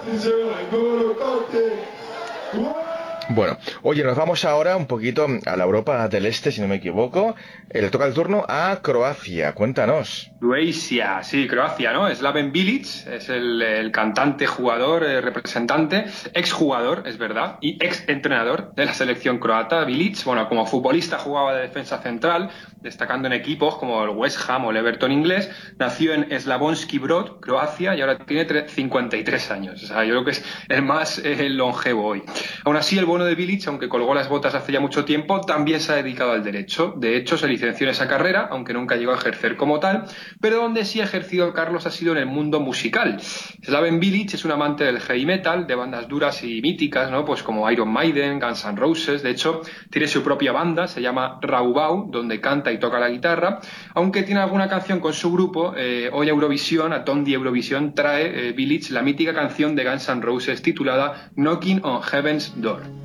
Bueno, oye, nos vamos ahora un poquito a la Europa del Este, si no me equivoco. Le toca el turno a Croacia. Cuéntanos. Croacia, sí, Croacia, ¿no? Slaven Bilic es el cantante, jugador, representante, exjugador, es verdad, y ex entrenador de la selección croata. Bilic, bueno, como futbolista jugaba de defensa central, destacando en equipos como el West Ham o el Everton inglés. Nació en Slavonski Brod, Croacia, y ahora tiene 53 años. O sea, yo creo que es el más longevo hoy. Aún así, el bueno de Bilic, aunque colgó las botas hace ya mucho tiempo, también se ha dedicado al derecho. De hecho, se licenció en esa carrera, aunque nunca llegó a ejercer como tal, pero donde sí ha ejercido Carlos ha sido en el mundo musical. Slaven Bilic es un amante del heavy metal, de bandas duras y míticas, ¿no? Pues como Iron Maiden, Guns N' Roses. De hecho, tiene su propia banda, se llama Raubau, donde canta y toca la guitarra, aunque tiene alguna canción con su grupo. Hoy Eurovisión, a Tondi Eurovisión, trae Bilic la mítica canción de Guns N' Roses titulada Knocking on Heaven's Door.